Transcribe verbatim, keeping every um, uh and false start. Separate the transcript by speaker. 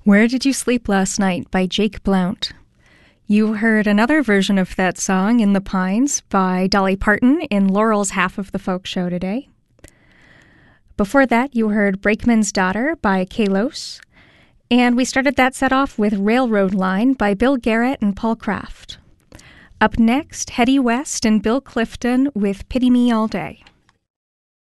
Speaker 1: Where Did You Sleep Last Night by Jake Blount. You heard another version of that song in the Pines by Dolly Parton in Laurel's half of the folk show today. Before that, you heard Brakeman's Daughter by Kalos. And we started that set off with Railroad Line by Bill Garrett and Paul Kraft. Up next, Hetty West and Bill Clifton with Pity Me All Day.